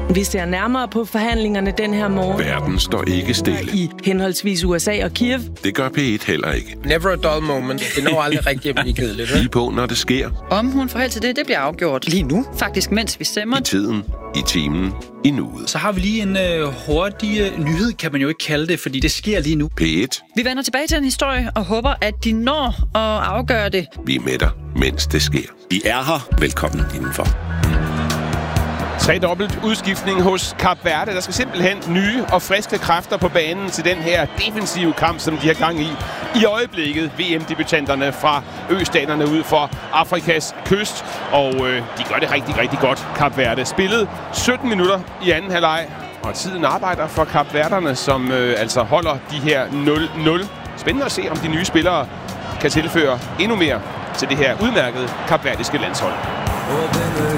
Vi ser nærmere på forhandlingerne den her morgen. Verden står ikke stille. I henholdsvis USA og Kiev. Det gør P1 heller ikke. Never a dull moment. Det når aldrig rigtig at blive kedeligt. Lige på, når det sker. Om hun får held til det bliver afgjort lige nu. Faktisk, mens vi stemmer. I tiden, i timen, i nuet. Så har vi lige en hurtig nyhed, kan man jo ikke kalde det, fordi det sker lige nu. P1. Vi vender tilbage til en historie og håber, at de når at afgøre det. Vi er med dig, mens det sker. I er her. Velkommen indenfor. Tredobbelt udskiftning hos Kap Verde. Der skal simpelthen nye og friske kræfter på banen til den her defensive kamp, som de har gang i øjeblikket. VM-debutanterne fra østaterne ud for Afrikas kyst. Og de gør det rigtig, rigtig godt, Kap Verde. Spillet 17 minutter i anden halvleg. Og tiden arbejder for Kap Verderne, som altså holder de her 0-0. Spændende at se, om de nye spillere kan tilføre endnu mere til det her udmærkede kapverdiske landshold.